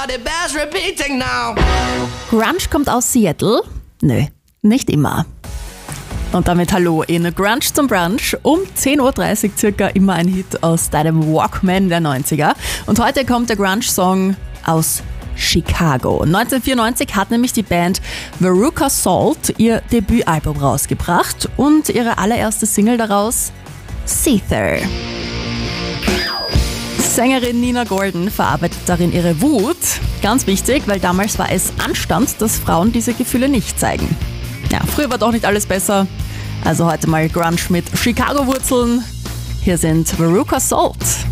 Everybody bears repeating now. Grunge kommt aus Seattle? Nö, nicht immer. Und damit hallo in Grunge zum Brunch. Um 10.30 Uhr circa immer ein Hit aus deinem Walkman der 90er. Und heute kommt der Grunge-Song aus Chicago. 1994 hat nämlich die Band Veruca Salt ihr Debütalbum rausgebracht und ihre allererste Single daraus Seether. Sängerin Nina Golden verarbeitet darin ihre Wut. Ganz wichtig, weil damals war es Anstand, dass Frauen diese Gefühle nicht zeigen. Ja, früher war doch nicht alles besser. Also heute mal Grunge mit Chicago-Wurzeln. Hier sind Veruca Salt.